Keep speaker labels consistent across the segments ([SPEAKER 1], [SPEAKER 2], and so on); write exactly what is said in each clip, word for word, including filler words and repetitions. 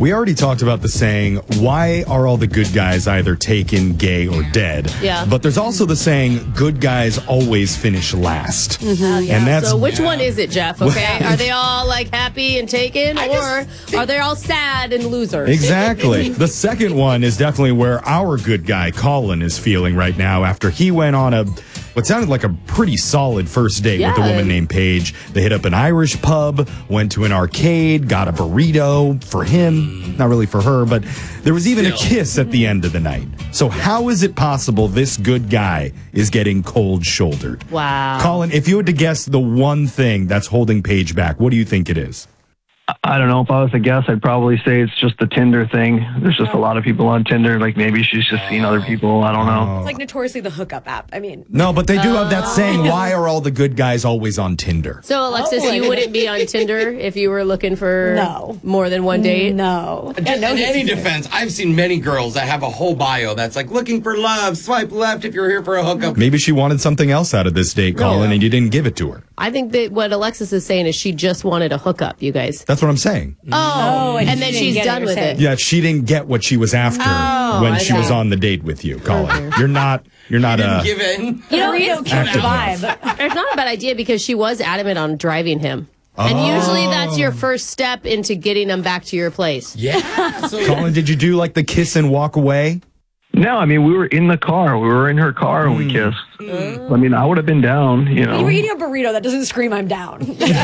[SPEAKER 1] We already talked about the saying, why are all the good guys either taken, gay, or dead?
[SPEAKER 2] Yeah.
[SPEAKER 1] But there's also the saying, good guys always finish last.
[SPEAKER 2] Mm-hmm.
[SPEAKER 1] And that's
[SPEAKER 2] So which one is it, Jeff? Okay, are they all like happy and taken, or are they all sad and losers?
[SPEAKER 1] Exactly. The second one is definitely where our good guy, Colin, is feeling right now after he went on a what sounded like a pretty solid first date
[SPEAKER 2] Yeah.
[SPEAKER 1] with a woman named Paige. They hit up an Irish pub, went to an arcade, got a burrito for him, not really for her, but there was even a kiss at the end of the night. So how is it possible this good guy is getting cold-shouldered?
[SPEAKER 2] Wow.
[SPEAKER 1] Colin, if you had to guess the one thing that's holding Paige back, what do you think it is?
[SPEAKER 3] I don't know. If I was to guess, I'd probably say it's just the Tinder thing. There's just a lot of people on Tinder. Like maybe she's just seen other people. I don't know.
[SPEAKER 4] It's like notoriously the hookup app. I mean,
[SPEAKER 1] No, but they do have that saying, why are all the good guys always on Tinder?
[SPEAKER 2] So, Alexis,
[SPEAKER 4] Oh,
[SPEAKER 2] you wouldn't be on Tinder if you were looking for
[SPEAKER 4] No.
[SPEAKER 2] more than one date?
[SPEAKER 4] no. Yeah, no
[SPEAKER 5] In any
[SPEAKER 4] Tinder.
[SPEAKER 5] defense, I've seen many girls that have a whole bio that's like looking for love, swipe left if you're here for a hookup.
[SPEAKER 1] Maybe she wanted something else out of this date, Colin, and you didn't give it to her.
[SPEAKER 2] I think that what Alexis is saying is she just wanted a hookup, you guys.
[SPEAKER 1] That's what I'm saying.
[SPEAKER 2] Oh,
[SPEAKER 4] and
[SPEAKER 2] and,
[SPEAKER 4] she
[SPEAKER 2] then
[SPEAKER 4] didn't
[SPEAKER 2] she's
[SPEAKER 4] get it,
[SPEAKER 2] done
[SPEAKER 4] you're
[SPEAKER 2] with
[SPEAKER 4] saying.
[SPEAKER 2] it.
[SPEAKER 1] Yeah, she didn't get what she was after
[SPEAKER 2] Oh,
[SPEAKER 1] when
[SPEAKER 2] I
[SPEAKER 1] she was
[SPEAKER 2] see.
[SPEAKER 1] on the date with you, Colin. You're not. You're not
[SPEAKER 5] Didn't
[SPEAKER 1] a.
[SPEAKER 5] give in.
[SPEAKER 2] You know,
[SPEAKER 4] Burrito
[SPEAKER 2] it's,
[SPEAKER 4] cute
[SPEAKER 1] Active
[SPEAKER 4] vibe.
[SPEAKER 2] it's not a bad idea because she was adamant on driving him. And usually that's your first step into getting them back to your place.
[SPEAKER 5] Yeah. So
[SPEAKER 1] Colin, did you do like the kiss and walk away?
[SPEAKER 3] No, I mean, we were in the car. We were in her car and we kissed. I mean, I would have been down, you know.
[SPEAKER 4] You were eating a burrito. That doesn't scream I'm down.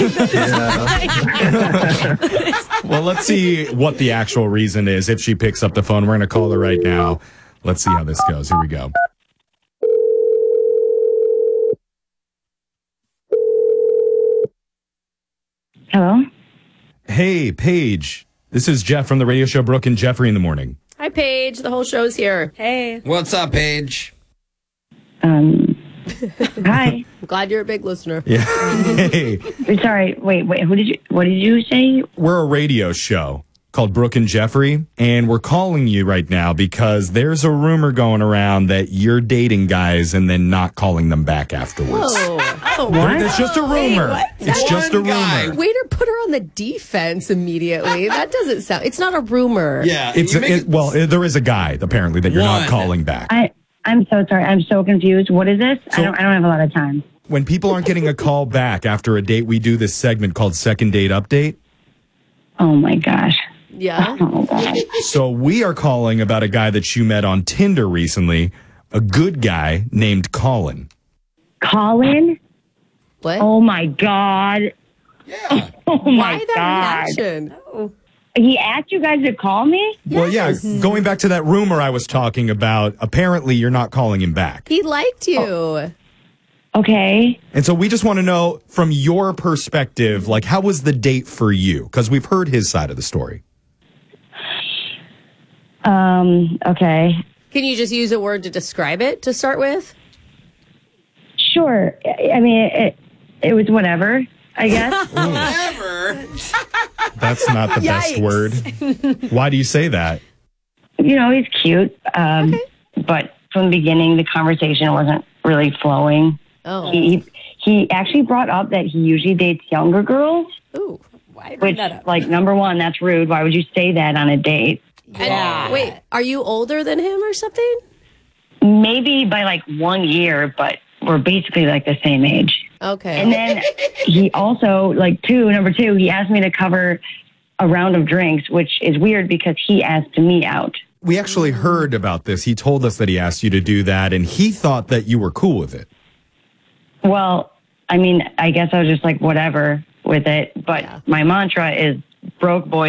[SPEAKER 1] Well, let's see what the actual reason is. If she picks up the phone, we're going to call her right now. Let's see how this goes. Here we go.
[SPEAKER 6] Hello?
[SPEAKER 1] Hey, Paige. This is Jeff from the radio show Brooke and Jeffrey in the Morning.
[SPEAKER 2] Hi, Paige. The whole show's here.
[SPEAKER 4] Hey.
[SPEAKER 5] what's up, Paige?
[SPEAKER 6] Um, hi.
[SPEAKER 2] I'm glad you're a big listener.
[SPEAKER 1] Yeah. Hey,
[SPEAKER 6] Sorry, wait, wait, who did you, what did you say?
[SPEAKER 1] we're a radio show called Brooke and Jeffrey, and we're calling you right now because there's a rumor going around that you're dating guys and then not calling them back afterwards.
[SPEAKER 2] Oh,
[SPEAKER 6] What?
[SPEAKER 1] It's just a rumor. It's just a
[SPEAKER 5] One guy.
[SPEAKER 1] rumor.
[SPEAKER 2] way to put her on the defense immediately. That doesn't sound, it's not a rumor.
[SPEAKER 5] Yeah.
[SPEAKER 1] It's
[SPEAKER 5] you
[SPEAKER 1] a,
[SPEAKER 5] make
[SPEAKER 1] it, well, it- there is a guy apparently that you're
[SPEAKER 5] One.
[SPEAKER 1] not calling back.
[SPEAKER 6] I, I'm so sorry. I'm so confused. What is this?
[SPEAKER 1] So-
[SPEAKER 6] I don't, I don't have a lot of time.
[SPEAKER 1] When people aren't getting a call back after a date, we do this segment called Second Date Update.
[SPEAKER 6] Oh my gosh.
[SPEAKER 2] Yeah.
[SPEAKER 6] Oh God.
[SPEAKER 1] So we are calling about a guy that you met on Tinder recently, a good guy named Colin.
[SPEAKER 6] Colin?
[SPEAKER 2] What?
[SPEAKER 6] Oh my God.
[SPEAKER 5] Yeah.
[SPEAKER 6] Oh
[SPEAKER 2] Why
[SPEAKER 6] my
[SPEAKER 2] that
[SPEAKER 6] God.
[SPEAKER 2] reaction?
[SPEAKER 6] He asked you guys to call me?
[SPEAKER 1] Well, yeah, going back to that rumor I was talking about, apparently you're not calling him back.
[SPEAKER 2] He liked you.
[SPEAKER 6] Okay.
[SPEAKER 1] And so we just want to know from your perspective, like, how was the date for you? Because we've heard his side of the story.
[SPEAKER 6] Um, okay.
[SPEAKER 2] Can you just use a word to describe it to start with?
[SPEAKER 6] Sure. I I mean, it, it was whatever, I guess.
[SPEAKER 5] Never.
[SPEAKER 1] That's not the best
[SPEAKER 4] Yikes.
[SPEAKER 1] word. Why do you say that?
[SPEAKER 6] You know, he's cute. Um, but from the beginning, the conversation wasn't really flowing.
[SPEAKER 2] Oh.
[SPEAKER 6] He he actually brought up that he usually dates younger girls,
[SPEAKER 2] Ooh.
[SPEAKER 4] Why bring
[SPEAKER 6] which,
[SPEAKER 4] that up?
[SPEAKER 6] like, number one, that's rude. Why would you say that on a date?
[SPEAKER 2] And wait, are you older than him or something?
[SPEAKER 6] Maybe by like one year, but we're basically like the same age.
[SPEAKER 2] Okay.
[SPEAKER 6] And then he also, like, two, number two, he asked me to cover a round of drinks, which is weird because he asked me out.
[SPEAKER 1] We actually heard about this. He told us that he asked you to do that, and he thought that you were cool with it.
[SPEAKER 6] Well, I mean, I guess I was just like, whatever with it. But
[SPEAKER 2] Yeah.
[SPEAKER 6] my mantra is broke boys